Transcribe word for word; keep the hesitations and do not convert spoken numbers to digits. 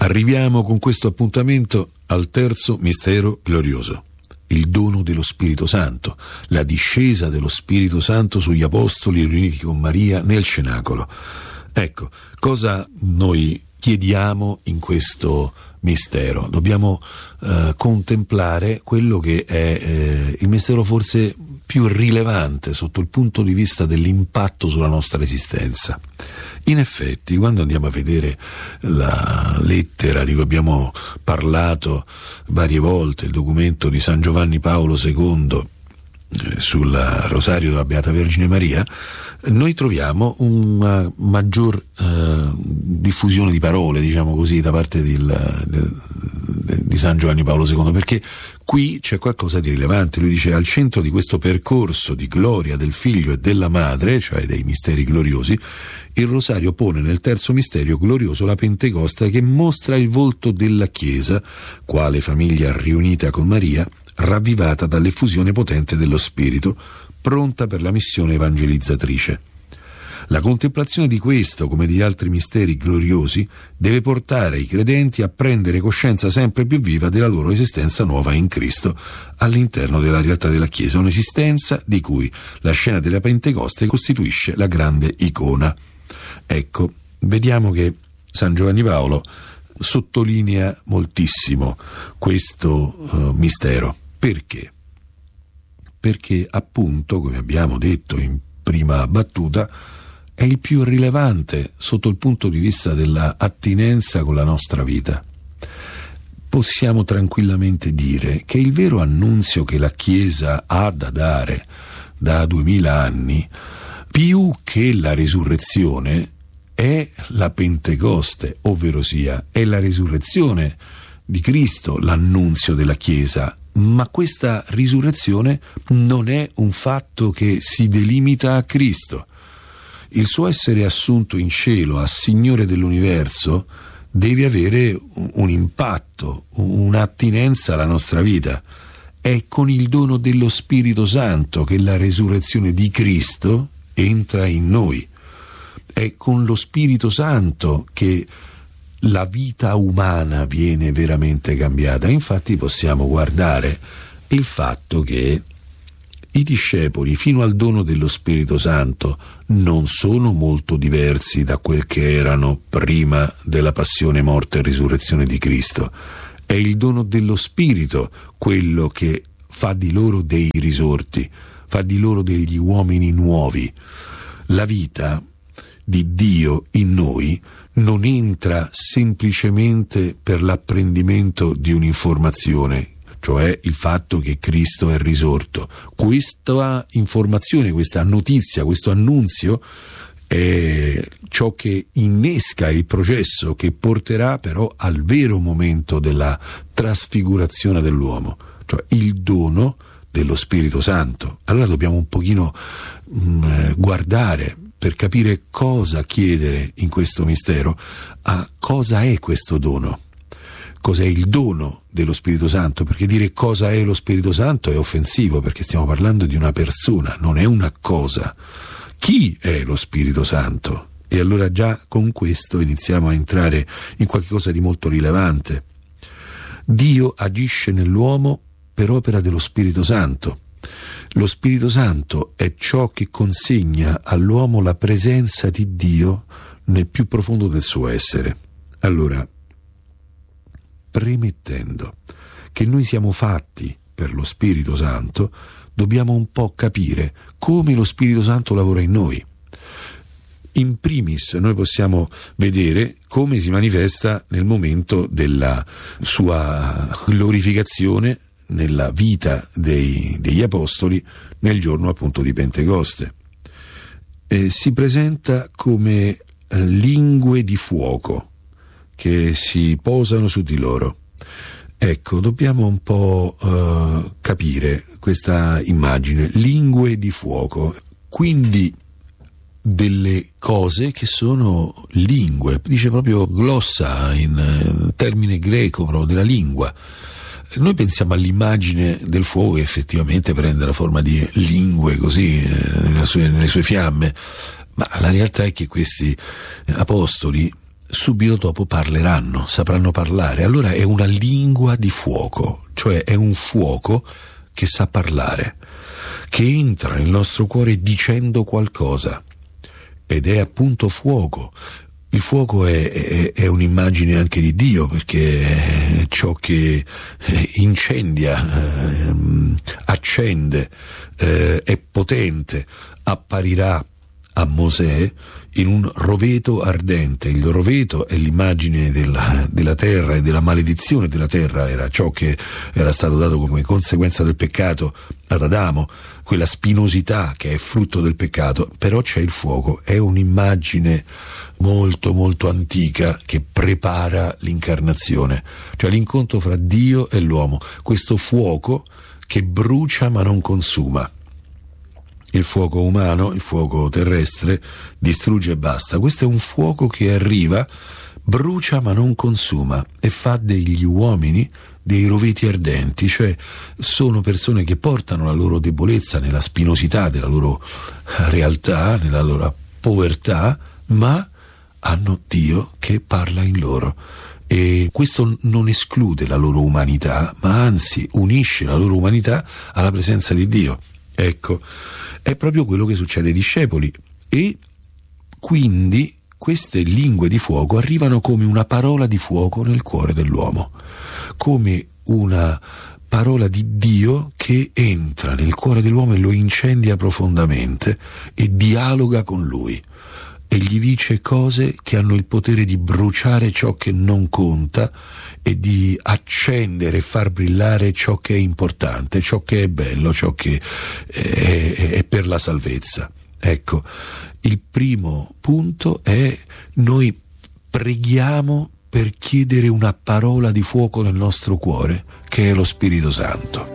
Arriviamo con questo appuntamento al terzo mistero glorioso, il dono dello Spirito Santo, la discesa dello Spirito Santo sugli apostoli riuniti con Maria nel cenacolo. Ecco, cosa noi chiediamo in questo mistero? Dobbiamo eh, contemplare quello che è eh, il mistero forse più rilevante sotto il punto di vista dell'impatto sulla nostra esistenza. In effetti, quando andiamo a vedere la lettera di cui abbiamo parlato varie volte, il documento di San Giovanni Paolo secondo eh, sul Rosario della Beata Vergine Maria, noi troviamo una maggior eh, diffusione di parole, diciamo così, da parte del, del, di San Giovanni Paolo secondo, perché qui c'è qualcosa di rilevante. Lui dice: al centro di questo percorso di gloria del Figlio e della Madre, cioè dei misteri gloriosi, il Rosario pone nel terzo mistero glorioso la Pentecoste, che mostra il volto della Chiesa, quale famiglia riunita con Maria, ravvivata dall'effusione potente dello Spirito, pronta per la missione evangelizzatrice. La contemplazione di questo, come di altri misteri gloriosi, deve portare i credenti a prendere coscienza sempre più viva della loro esistenza nuova in Cristo all'interno della realtà della Chiesa, un'esistenza di cui la scena della Pentecoste costituisce la grande icona. Ecco, vediamo che San Giovanni Paolo sottolinea moltissimo questo uh, mistero. Perché? Perché appunto, come abbiamo detto in prima battuta, è il più rilevante sotto il punto di vista della attinenza con la nostra vita. Possiamo tranquillamente dire che il vero annunzio che la Chiesa ha da dare da duemila anni, più che la risurrezione, è la Pentecoste, ovvero sia è la risurrezione di Cristo l'annunzio della Chiesa. Ma questa risurrezione non è un fatto che si delimita a Cristo. Il suo essere assunto in cielo a Signore dell'universo deve avere un impatto, un'attinenza alla nostra vita. È con il dono dello Spirito Santo che la resurrezione di Cristo entra in noi. È con lo Spirito Santo che la vita umana viene veramente cambiata. Infatti possiamo guardare il fatto che i discepoli, fino al dono dello Spirito Santo, non sono molto diversi da quel che erano prima della passione, morte e risurrezione di Cristo. È il dono dello Spirito quello che fa di loro dei risorti, fa di loro degli uomini nuovi. La vita di Dio in noi non entra semplicemente per l'apprendimento di un'informazione, cioè il fatto che Cristo è risorto. Questa informazione, questa notizia, questo annunzio è ciò che innesca il processo che porterà però al vero momento della trasfigurazione dell'uomo, cioè il dono dello Spirito Santo. Allora dobbiamo un pochino mh, guardare per capire cosa chiedere in questo mistero, a cosa è questo dono. Cos'è il dono dello Spirito Santo? Perché dire cosa è lo Spirito Santo è offensivo, perché stiamo parlando di una persona, non è una cosa. Chi è lo Spirito Santo? E allora già con questo iniziamo a entrare in qualcosa di molto rilevante. Dio agisce nell'uomo per opera dello Spirito Santo. Lo Spirito Santo è ciò che consegna all'uomo la presenza di Dio nel più profondo del suo essere. Allora, premettendo che noi siamo fatti per lo Spirito Santo, dobbiamo un po' capire come lo Spirito Santo lavora in noi. In primis noi possiamo vedere come si manifesta nel momento della sua glorificazione nella vita dei, degli apostoli nel giorno appunto di Pentecoste. Eh, si presenta come lingue di fuoco che si posano su di loro. Ecco, dobbiamo un po' uh, capire questa immagine, lingue di fuoco, quindi delle cose che sono lingue, dice proprio glossa in uh, termine greco proprio della lingua. Noi pensiamo all'immagine del fuoco che effettivamente prende la forma di lingue così eh, nelle, sue, nelle sue fiamme, ma la realtà è che questi apostoli subito dopo parleranno, sapranno parlare. Allora è una lingua di fuoco, cioè è un fuoco che sa parlare, che entra nel nostro cuore dicendo qualcosa, ed è appunto fuoco. Il fuoco è, è, è un'immagine anche di Dio, perché è ciò che incendia, eh, accende, eh, è potente, apparirà a Mosè in un roveto ardente. Il roveto è l'immagine della, della terra e della maledizione della terra, era ciò che era stato dato come conseguenza del peccato ad Adamo, quella spinosità che è frutto del peccato. Però c'è il fuoco, è un'immagine molto molto antica che prepara l'incarnazione, cioè l'incontro fra Dio e l'uomo, questo fuoco che brucia ma non consuma. Il fuoco umano, il fuoco terrestre, distrugge e basta. Questo è un fuoco che arriva, brucia ma non consuma, e fa degli uomini dei roveti ardenti, cioè sono persone che portano la loro debolezza nella spinosità della loro realtà, nella loro povertà, ma hanno Dio che parla in loro. E questo non esclude la loro umanità, ma anzi unisce la loro umanità alla presenza di Dio. Ecco, è proprio quello che succede ai discepoli, e quindi queste lingue di fuoco arrivano come una parola di fuoco nel cuore dell'uomo, come una parola di Dio che entra nel cuore dell'uomo e lo incendia profondamente e dialoga con lui e gli dice cose che hanno il potere di bruciare ciò che non conta e di accendere e far brillare ciò che è importante, ciò che è bello, ciò che è, è per la salvezza. Ecco, il primo punto è: noi preghiamo per chiedere una parola di fuoco nel nostro cuore, che è lo Spirito Santo.